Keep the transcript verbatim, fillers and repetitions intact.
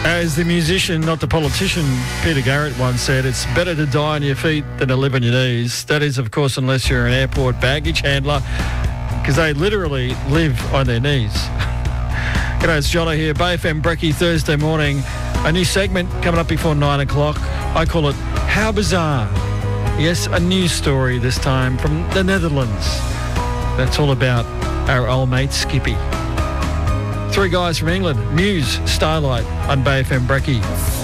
As the musician, not the politician, Peter Garrett once said, it's better to die on your feet than to live on your knees. That is, of course, unless you're an airport baggage handler, because they literally live on their knees. G'day, it's Jono here, Bay F M Brekkie, Thursday morning. A new segment coming up before nine o'clock. I call it How Bizarre. Yes, a news story this time from the Netherlands. That's all about our old mate Skippy. Three guys from England, Muse, Starlight on Bay F M Brekkie.